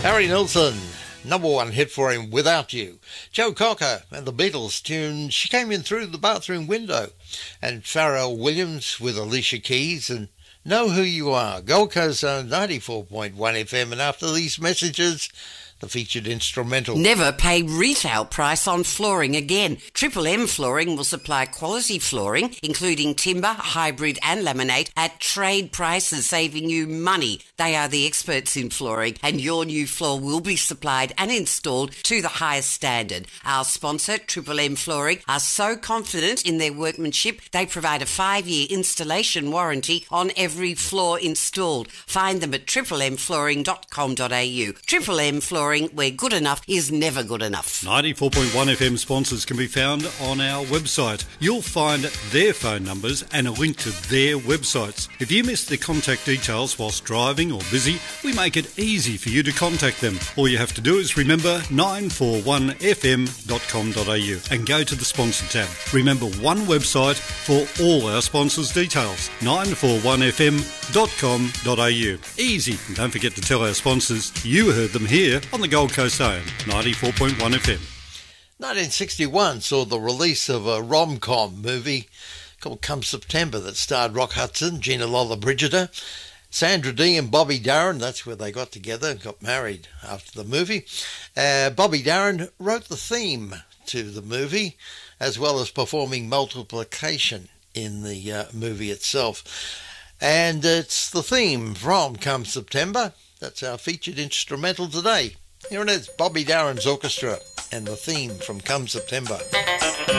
Harry Nilsson, number one hit for him, Without You. Joe Cocker and the Beatles tune She Came In Through the Bathroom Window. And Pharrell Williams with Alicia Keys and Know Who You Are. Gold Coast 94.1 FM. And after these messages, the featured instrumental. Never pay retail price on flooring again. Triple M Flooring will supply quality flooring, including timber, hybrid and laminate, at trade prices, saving you money. They are the experts in flooring, and your new floor will be supplied and installed to the highest standard. Our sponsor, Triple M Flooring, are so confident in their workmanship, they provide a 5-year installation warranty on every floor installed. Find them at triplemmflooring.com.au. Triple M Flooring, where good enough is never good enough. 94.1 FM sponsors can be found on our website. You'll find their phone numbers and a link to their websites. If you miss the contact details whilst driving or busy, we make it easy for you to contact them. All you have to do is remember 941fm.com.au and go to the sponsor tab. Remember, one website for all our sponsors' details, 941fm.com.au. Easy. And don't forget to tell our sponsors you heard them here on the Gold Coast AM, 94.1 FM. 1961 saw the release of a rom-com movie called Come September that starred Rock Hudson, Gina Lollobrigida, Sandra Dee and Bobby Darin. That's where they got together and got married after the movie. Bobby Darin wrote the theme to the movie, as well as performing multiplication in the movie itself. And it's the theme from Come September. That's our featured instrumental today. Here it is, Bobby Darin's Orchestra and the theme from Come September.